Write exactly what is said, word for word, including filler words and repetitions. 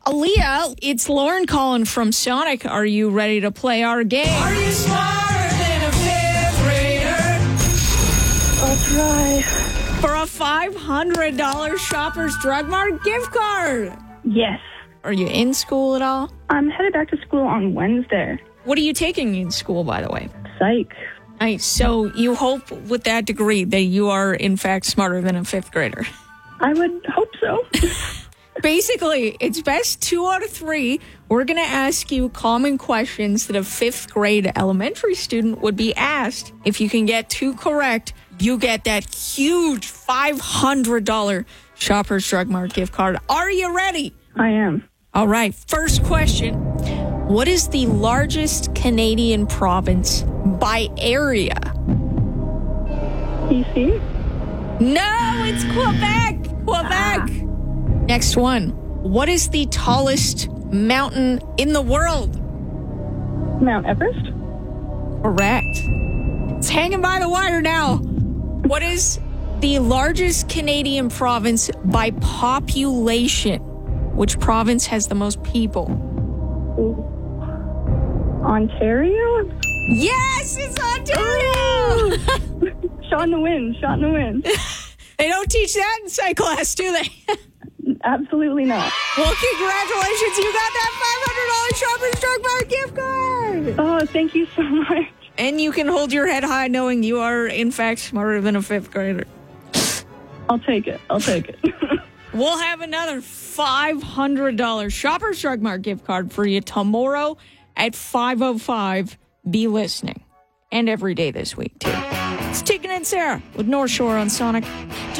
Aaliyah, it's Lauren calling from Sonic. Are you ready to play our game? Are you smarter than a fifth grader? I'll try. For a five hundred dollars Shoppers Drug Mart gift card. Yes. Are you in school at all? I'm headed back to school on Wednesday. What are you taking in school, by the way? Psych. Nice. So you hope with that degree that you are, in fact, smarter than a fifth grader. I would hope so. Basically, it's best two out of three. We're going to ask you common questions that a fifth grade elementary student would be asked. If you can get two correct, you get that huge five hundred dollars Shoppers Drug Mart gift card. Are you ready? I am. All right. First question. What is the largest Canadian province by area? B C? No, it's Quebec. Quebec. Ah. Next one. What is the tallest mountain in the world? Mount Everest? Correct. It's hanging by the wire now. What is the largest Canadian province by population? Which province has the most people? Ooh. Ontario? Yes, it's Ontario! Shot in the wind, shot in the wind. They don't teach that in psych class, do they? Absolutely not. Well, congratulations. You got that five hundred dollars Shoppers Drug Mart gift card. Oh, thank you so much. And you can hold your head high knowing you are, in fact, smarter than a fifth grader. I'll take it. I'll take it. We'll have another five hundred dollars Shoppers Drug Mart gift card for you tomorrow at five oh five. Be listening. And every day this week, too. It's Tegan and Sarah with North Shore on Sonic.